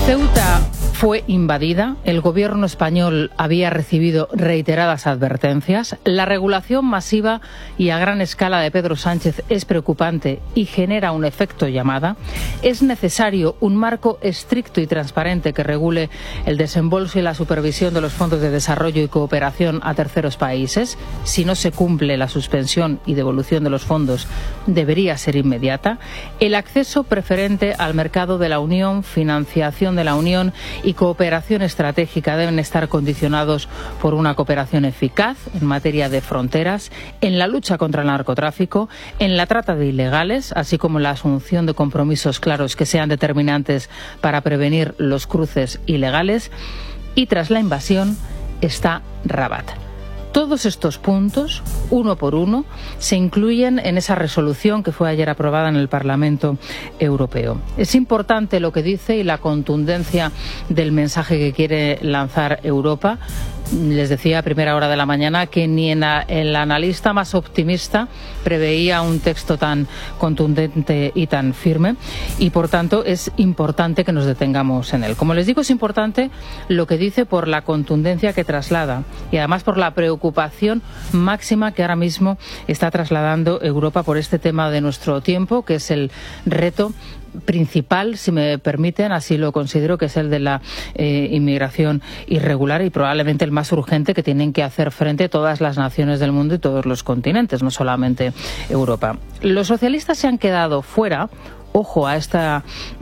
Ceuta fue invadida, el gobierno español había recibido reiteradas advertencias, la regulación masiva y a gran escala de Pedro Sánchez es preocupante y genera un efecto llamada, es necesario un marco estricto y transparente que regule el desembolso y la supervisión de los fondos de desarrollo y cooperación a terceros países. Si no se cumple, la suspensión y devolución de los fondos debería ser inmediata. El acceso preferente al mercado de la Unión, financiación de la Unión y cooperación estratégica deben estar condicionados por una cooperación eficaz en materia de fronteras, en la lucha contra el narcotráfico, en la trata de ilegales, así como la asunción de compromisos claros que sean determinantes para prevenir los cruces ilegales. Y tras la invasión está Rabat. Todos estos puntos, uno por uno, se incluyen en esa resolución que fue ayer aprobada en el Parlamento Europeo. Es importante lo que dice y la contundencia del mensaje que quiere lanzar Europa. Les decía a primera hora de la mañana que ni el analista más optimista preveía un texto tan contundente y tan firme y, por tanto, es importante que nos detengamos en él. Como les digo, es importante lo que dice por la contundencia que traslada y, además, por la preocupación máxima que ahora mismo está trasladando Europa por este tema de nuestro tiempo, que es el reto principal, si me permiten, así lo considero, que es el de la inmigración irregular y probablemente el más urgente que tienen que hacer frente todas las naciones del mundo y todos los continentes, no solamente Europa. Los socialistas se han quedado fuera. Ojo a esta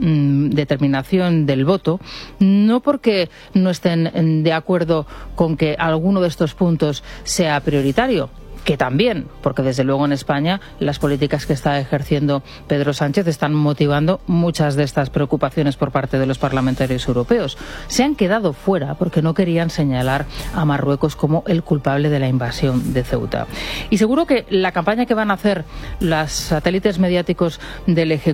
determinación del voto, no porque no estén de acuerdo con que alguno de estos puntos sea prioritario, que también, porque desde luego en España las políticas que está ejerciendo Pedro Sánchez están motivando muchas de estas preocupaciones por parte de los parlamentarios europeos. Se han quedado fuera porque no querían señalar a Marruecos como el culpable de la invasión de Ceuta. Y seguro que la campaña que van a hacer los satélites mediáticos del Ejecutivo